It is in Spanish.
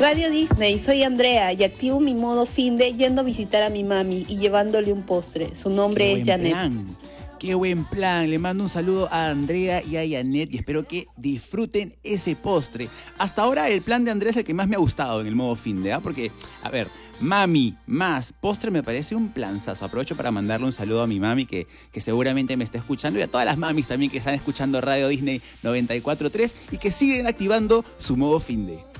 Radio Disney, soy Andrea y activo mi modo finde yendo a visitar a mi mami y llevándole un postre. Su nombre es Janet. Qué buen plan. Le mando un saludo a Andrea y a Janet y espero que disfruten ese postre. Hasta ahora el plan de Andrea es el que más me ha gustado en el modo finde, ¿ah? Porque, a ver, mami más postre me parece un planzazo. Aprovecho para mandarle un saludo a mi mami que seguramente me está escuchando y a todas las mamis también que están escuchando Radio Disney 94.3 y que siguen activando su modo finde.